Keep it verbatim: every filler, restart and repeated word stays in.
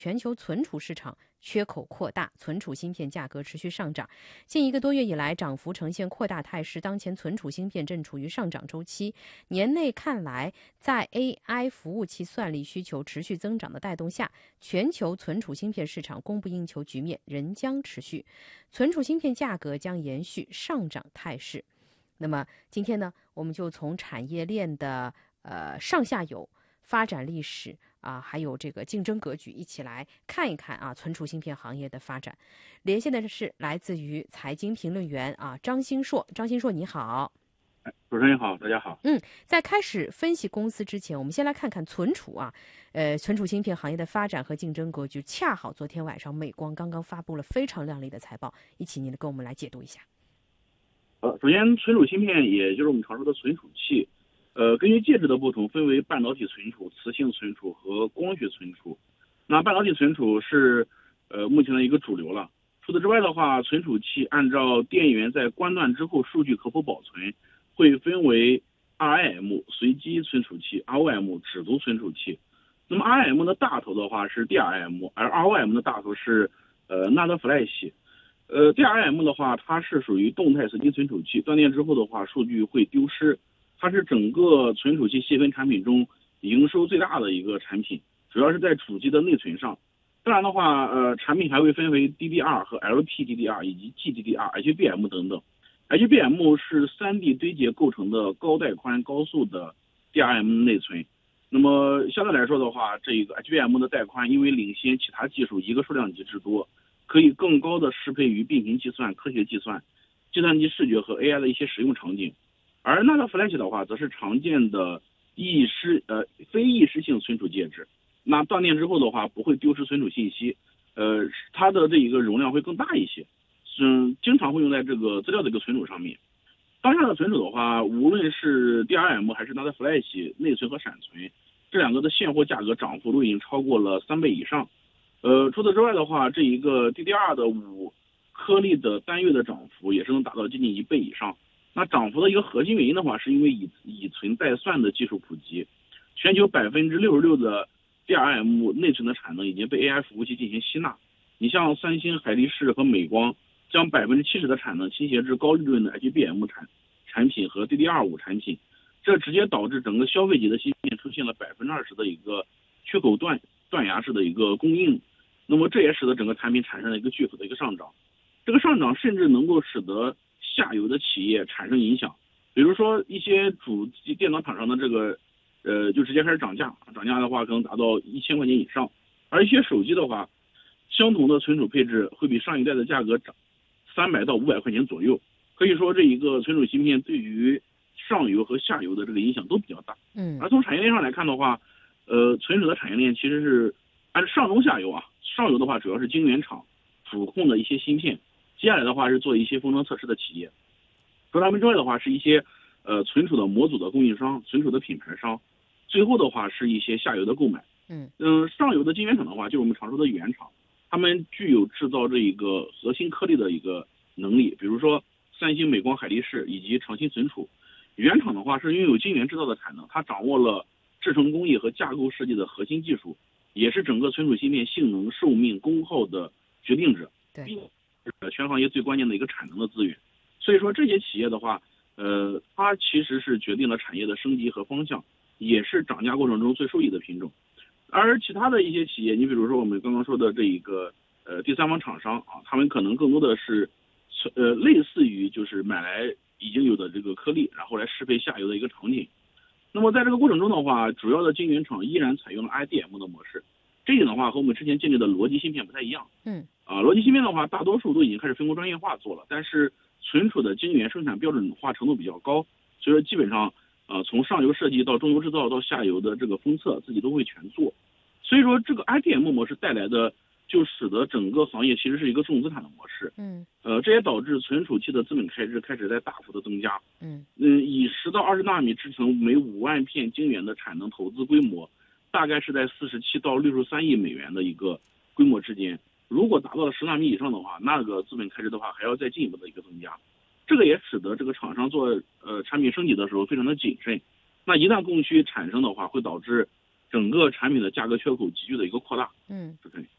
全球存储市场缺口扩大，存储芯片价格持续上涨。近一个多月以来，涨幅呈现扩大态势。当前存储芯片正处于上涨周期，年内看来，在 A I 服务器算力需求持续增长的带动下，全球存储芯片市场供不应求局面仍将持续，存储芯片价格将延续上涨态势。那么今天呢，我们就从产业链的呃上下游发展历史啊，还有这个竞争格局，一起来看一看啊，存储芯片行业的发展。连线的是来自于财经评论员啊张新硕，张新硕你好。 主持人好，大家好。 嗯，在开始分析公司之前，我们先来看看存储啊，呃，存储芯片行业的发展和竞争格局。恰好昨天晚上，美光刚刚发布了非常亮丽的财报，一起您跟我们来解读一下。 呃，首先，存储芯片也就是我们常说的存储器。呃，根据介质的不同，分为半导体存储、磁性存储和光学存储。那半导体存储是呃目前的一个主流了。除此之外的话，存储器按照电源在关断之后数据可否保存，会分为 R I M 随机存储器、R O M 指读存储器。那么 R I M 的大头的话是 D R I M， 而 R O M 的大头是呃 N A N D Flash。呃 D R I M 的话，它是属于动态随机存储器，断电之后的话，数据会丢失。它是整个存储器细分产品中营收最大的一个产品，主要是在主机的内存上。当然的话，呃，产品还会分为 D D R 和 L P D D R 以及 G D D R、H B M 等等。H B M 是 三 D 堆叠构成的高带宽高速的 D R M 内存。那么相对来说的话，这个 H B M 的带宽因为领先其他技术一个数量级之多，可以更高的适配于并行计算、科学计算、计算机视觉和 A I 的一些使用场景。而 N A N D Flash 的话，则是常见的易失呃非易失性存储介质。那断电之后的话，不会丢失存储信息，呃，它的这一个容量会更大一些，嗯，经常会用在这个资料的一个存储上面。当下的存储的话，无论是 D R M 还是 N A N D Flash 内存和闪存，这两个的现货价格涨幅都已经超过了三倍以上。呃，除此之外的话，这一个 D D R 的五颗粒的单月的涨幅也是能达到接近一倍以上。那涨幅的一个核心原因的话，是因为以以存代算的技术普及，全球百分之六十六的 D R M 内存的产能已经被 A I 服务器进行吸纳。你像三星、海力士和美光，将百分之七十的产能倾斜至高利润的 H B M 产产品和 D D R 五产品，这直接导致整个消费级的芯片出现了百分之二十的一个缺口断断崖式的一个供应。那么这也使得整个产品产生了一个巨幅的一个上涨，这个上涨甚至能够使得下游的企业产生影响，比如说一些主机电脑厂商的这个，呃，就直接开始涨价，涨价的话可能达到一千块钱以上，而一些手机的话，相同的存储配置会比上一代的价格涨三百到五百块钱左右。可以说这一个存储芯片对于上游和下游的这个影响都比较大。 嗯， 而从产业链上来看的话，呃，存储的产业链其实是按上中下游啊，上游的话主要是晶圆厂主控的一些芯片。接下来的话是做一些封装测试的企业，除了他们之外的话是一些呃存储的模组的供应商、存储的品牌商，最后的话是一些下游的购买。 嗯嗯、呃，上游的晶圆厂的话，就是我们常说的原厂，他们具有制造这一个核心颗粒的一个能力，比如说三星、美光、海力士以及长鑫存储。原厂的话是拥有晶圆制造的产能，它掌握了制程工艺和架构设计的核心技术，也是整个存储芯片性能、寿命、功耗的决定者。 对。 全行业最关键的一个产能的资源，所以说这些企业的话，呃，它其实是决定了产业的升级和方向，也是涨价过程中最受益的品种。而其他的一些企业，你比如说我们刚刚说的这一个呃第三方厂商啊，他们可能更多的是呃类似于就是买来已经有的这个颗粒，然后来适配下游的一个场景。那么在这个过程中的话，主要的晶圆厂依然采用了 I D M 的模式，这一点的话和我们之前建立的逻辑芯片不太一样。 嗯。 啊，逻辑芯片的话，大多数都已经开始分工专业化做了，但是存储的晶圆生产标准化程度比较高，所以说基本上，呃，从上游设计到中游制造到下游的这个封测，自己都会全做。所以说，这个 I D M 模式带来的，就使得整个行业其实是一个重资产的模式。 嗯。 呃，这也导致存储器的资本开支开始在大幅的增加。 嗯。 嗯，以十到二十纳米制成每五万片晶圆的产能投资规模，大概是在四十七到六十三亿美元的一个规模之间。如果达到了十纳米以上的话，那个资本开支的话还要再进一步的一个增加，这个也使得这个厂商做呃产品升级的时候非常的谨慎。那一旦供需产生的话，会导致整个产品的价格缺口急剧的一个扩大。 嗯。 是这样。